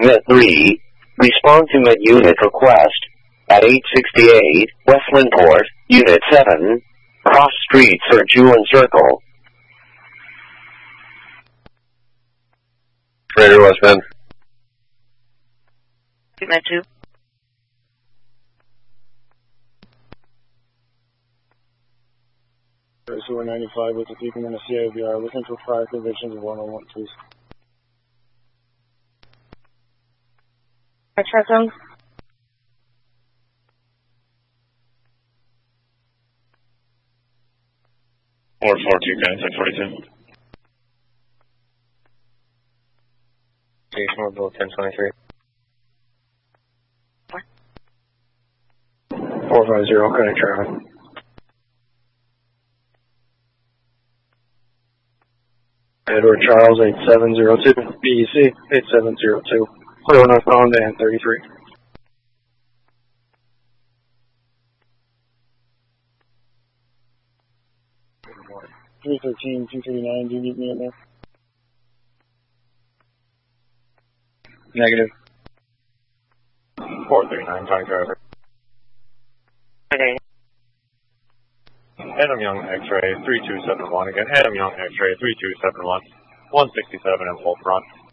Unit 3, respond to mid-unit request at 868 West Lindport, Unit 7, cross street Sir Julian Circle. Raider West Bend. Unit 2. So we're 95 with the people in the CIVR looking for prior convictions of 101, please. Check them. Or 42, Kansas 42. Jason Mobile 1023. 450, connect traffic. Edward Charles 8702, BEC 8702, clear northbound and 33. $313, $239, do you need me in there? Negative. 439, County Driver. Okay. Adam Young X-ray 3271 again. Adam Young X-ray 3271. 167 in full front.